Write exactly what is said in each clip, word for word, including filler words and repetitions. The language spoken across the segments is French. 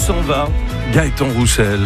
s'en va, Gaëtan Roussel.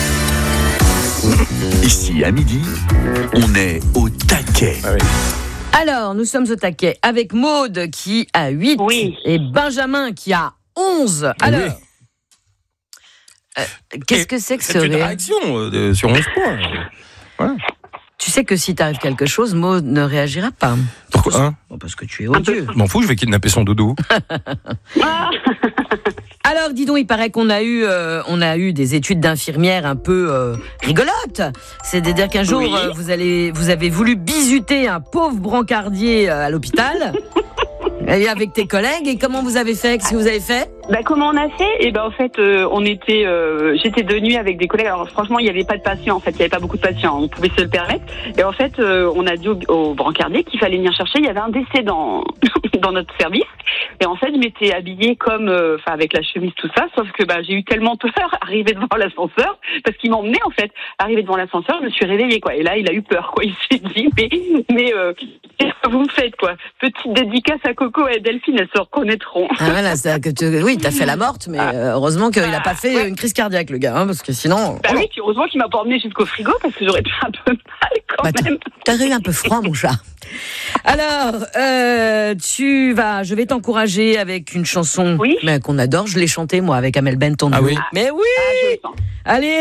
Ici, à midi, on est au taquet. Ah oui. Alors, nous sommes au taquet avec Maude qui a huit Oui. et Benjamin qui a onze. Alors, Oui. euh, qu'est-ce Et que c'est que ce C'est une rire réaction euh, de- sur onze points. Voilà. Tu sais que si t'arrive quelque chose, Maude ne réagira pas. Pourquoi hein Bon, parce que tu es odieux. Je m'en fous, je vais kidnapper son doudou. Ah. Alors, dis donc, il paraît qu'on a eu, euh, on a eu des études d'infirmière un peu euh, rigolotes. C'est-à-dire qu'un jour, Oui. euh, vous allez, vous avez voulu bisuter un pauvre brancardier euh, à l'hôpital. Et avec tes collègues, et comment vous avez fait? Qu'est-ce que vous avez fait? Bah, comment on a fait? Et ben en fait, euh, on était, euh, j'étais de nuit avec des collègues. Alors franchement, il n'y avait pas de patients. En fait, il n'y avait pas beaucoup de patients. On pouvait se le permettre. Et en fait, euh, on a dit au, au brancardier qu'il fallait venir chercher. Il y avait un décès dans dans notre service. Et en fait, je m'étais habillée comme, enfin, euh, avec la chemise tout ça. Sauf que bah j'ai eu tellement peur arriver devant l'ascenseur parce qu'il m'emmenait en fait. Arrivé devant l'ascenseur, je me suis réveillée quoi. Et là, il a eu peur quoi. Il s'est dit mais mais euh, qu'est-ce que vous me faites quoi? Petite dédicace à Coco et Delphine, elles se reconnaîtront. Ah voilà, c'est que tu, oui, t'as fait la morte, mais euh, heureusement qu'il n'a pas fait ouais. une crise cardiaque, le gars, hein, parce que sinon. Bah oui, puis heureusement qu'il m'a pas emmené jusqu'au frigo parce que j'aurais pu un peu mal quand Bah, même. t'as eu un peu froid, mon chat. Alors, euh, tu vas, je vais t'encourager avec une chanson Oui. mais qu'on adore. Je l'ai chantée moi avec Amel Bent. ton Ah duo. oui. Mais oui. Ah, je le sens. Allez.